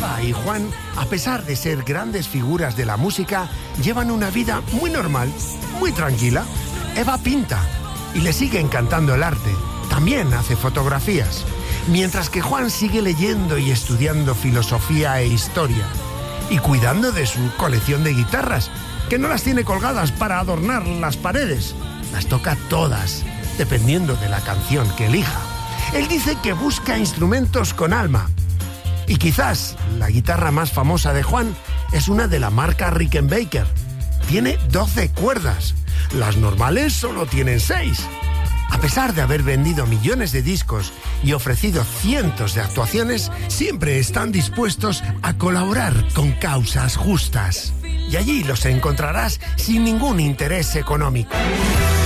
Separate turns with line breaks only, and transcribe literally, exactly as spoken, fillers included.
Eva y Juan, a pesar de ser grandes figuras de la música, llevan una vida muy normal, muy tranquila. Eva pinta y le sigue encantando el arte. También hace fotografías. Mientras que Juan sigue leyendo y estudiando filosofía e historia. Y cuidando de su colección de guitarras, que no las tiene colgadas para adornar las paredes. Las toca todas, dependiendo de la canción que elija. Él dice que busca instrumentos con alma. Y quizás la guitarra más famosa de Juan es una de la marca Rickenbacker. Tiene doce cuerdas. Las normales solo tienen seis. A pesar de haber vendido millones de discos y ofrecido cientos de actuaciones, siempre están dispuestos a colaborar con causas justas. Y allí los encontrarás sin ningún interés económico.